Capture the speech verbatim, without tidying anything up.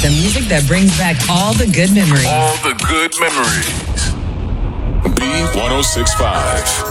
The music that brings back all the good memories. All the good memories. B one oh six point five.